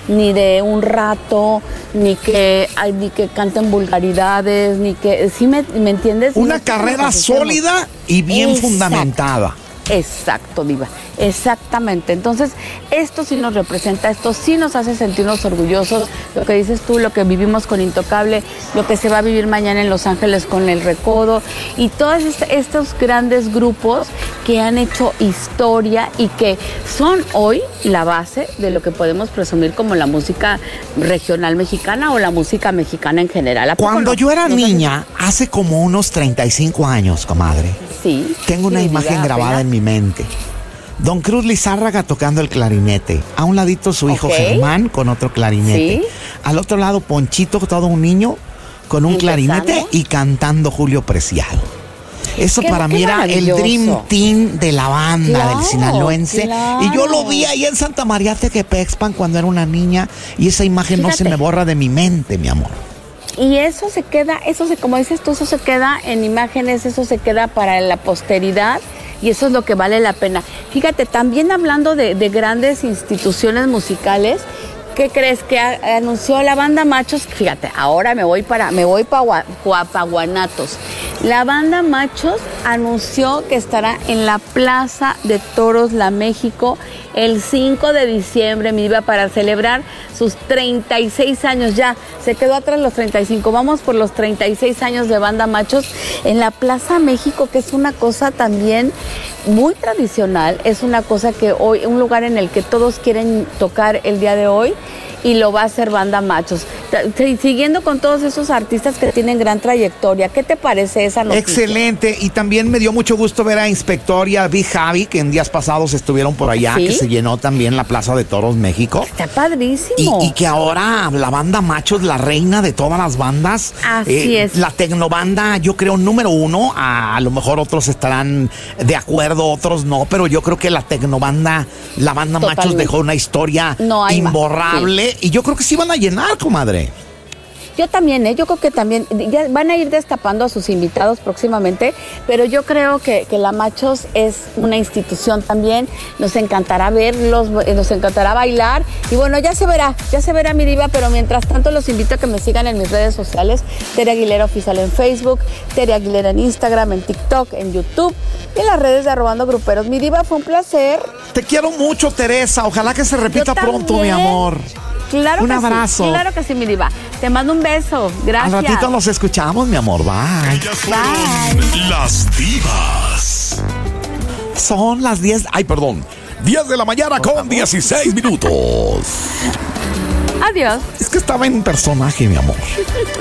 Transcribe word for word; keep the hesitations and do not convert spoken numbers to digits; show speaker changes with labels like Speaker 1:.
Speaker 1: ni de un rato, ni que, ay, ni que canten vulgaridades, ni que, ¿sí me, me entiendes?
Speaker 2: Una
Speaker 1: no
Speaker 2: carrera sólida y bien
Speaker 1: Exacto.
Speaker 2: fundamentada.
Speaker 1: Exacto, Diva, exactamente. Entonces, esto sí nos representa, esto sí nos hace sentirnos orgullosos, lo que dices tú, lo que vivimos con Intocable, lo que se va a vivir mañana en Los Ángeles con El Recodo, y todos est- estos grandes grupos que han hecho historia y que son hoy la base de lo que podemos presumir como la música regional mexicana o la música mexicana en general. ¿A poco
Speaker 2: Cuando
Speaker 1: no?
Speaker 2: yo era
Speaker 1: ¿No sabes?
Speaker 2: niña, hace como unos treinta y cinco años, comadre,
Speaker 1: Sí.
Speaker 2: tengo una
Speaker 1: Sí,
Speaker 2: imagen
Speaker 1: Diva,
Speaker 2: grabada
Speaker 1: apenas.
Speaker 2: en mi mente. Don Cruz Lizárraga tocando el clarinete. A un ladito su hijo
Speaker 1: Ok.
Speaker 2: Germán con otro clarinete.
Speaker 1: Sí.
Speaker 2: Al otro lado Ponchito, todo un niño, con un
Speaker 1: Empezando.
Speaker 2: clarinete y cantando Julio Preciado. Eso
Speaker 1: Qué-
Speaker 2: para
Speaker 1: qué
Speaker 2: mí era el
Speaker 1: maravilloso.
Speaker 2: Dream Team de la banda
Speaker 1: Claro,
Speaker 2: del sinaloense.
Speaker 1: claro.
Speaker 2: Y yo lo vi ahí en Santa María Tequepexpan cuando era una niña. Y esa imagen no se
Speaker 1: Fíjate.
Speaker 2: me borra de mi mente, mi amor.
Speaker 1: Y eso se queda, eso se, como dices tú, eso se queda en imágenes, eso se queda para la posteridad y eso es lo que vale la pena. Fíjate, también hablando de, de grandes instituciones musicales, ¿qué crees? Que a- anunció la banda Machos. Fíjate, ahora me voy para, me voy para Guanatos. La banda Machos anunció que estará en la Plaza de Toros La México el cinco de diciembre, mi diva, para celebrar sus treinta y seis años ya. Se quedó atrás los treinta y cinco. Vamos por los treinta y seis años de banda Machos en la Plaza México, que es una cosa también muy tradicional. Es una cosa que hoy, un lugar en el que todos quieren tocar el día de hoy. Y lo va a hacer banda Machos. T- Siguiendo con todos esos artistas que tienen gran trayectoria, ¿qué te parece esa noticia?
Speaker 2: Excelente, y también me dio mucho gusto ver a Inspector y a Big Javi, que en días pasados estuvieron por allá,
Speaker 1: ¿Sí?
Speaker 2: que se llenó también la Plaza de Toros México.
Speaker 1: Está padrísimo.
Speaker 2: Y, y que ahora la banda Machos, la reina de todas las bandas.
Speaker 1: Así es.
Speaker 2: La tecnobanda, yo creo, número uno. A, a lo mejor otros estarán de acuerdo, otros no, pero yo creo que la tecnobanda, la banda Machos
Speaker 1: Totalmente.
Speaker 2: dejó una historia
Speaker 1: No hay más,
Speaker 2: imborrable. Y yo creo que sí van a llenar, comadre.
Speaker 1: Yo también, ¿eh? Yo creo que también, ya van a ir destapando a sus invitados próximamente, pero yo creo que, que la Machos es una institución también, nos encantará verlos, nos encantará bailar, y bueno, ya se verá, ya se verá mi diva, pero mientras tanto los invito a que me sigan en mis redes sociales, Tere Aguilera Oficial en Facebook, Tere Aguilera en Instagram, en TikTok, en YouTube, y en las redes de Arrobando Gruperos. Mi diva, fue un placer.
Speaker 2: Te quiero mucho, Teresa. Ojalá que se repita
Speaker 1: Yo
Speaker 2: pronto, mi
Speaker 1: también.
Speaker 2: amor.
Speaker 1: Claro
Speaker 2: Un
Speaker 1: que
Speaker 2: abrazo.
Speaker 1: sí, claro que sí, mi diva. Te mando un beso, gracias.
Speaker 2: Al ratito nos escuchamos, mi amor. Bye.
Speaker 3: Ellas fueron las divas.
Speaker 2: Son las diez. Ay, perdón.
Speaker 3: diez de la mañana con dieciséis minutos.
Speaker 1: Adiós.
Speaker 2: Es que estaba en personaje, mi amor.